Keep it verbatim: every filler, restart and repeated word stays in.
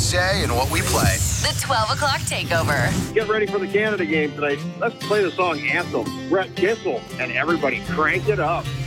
say and what we play. The twelve o'clock takeover. Get ready for the Canada game tonight. Let's play the song Anthem. Brett Kissel and everybody crank it up.